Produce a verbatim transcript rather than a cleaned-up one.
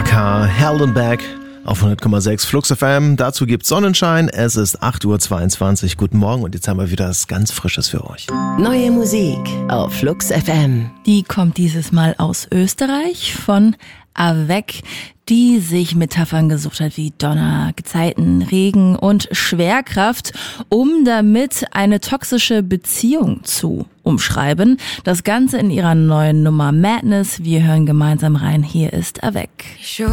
K. Heldenberg auf hundert Komma sechs Flux F M. Dazu gibt's Sonnenschein. Es ist acht Uhr zweiundzwanzig. Guten Morgen und jetzt haben wir wieder was ganz Frisches für euch. Neue Musik auf Flux F M. Die kommt dieses Mal aus Österreich von Avec, die sich Metaphern gesucht hat wie Donner, Gezeiten, Regen und Schwerkraft, um damit eine toxische Beziehung zu umschreiben. Das Ganze in ihrer neuen Nummer Madness. Wir hören gemeinsam rein. Hier ist Avec.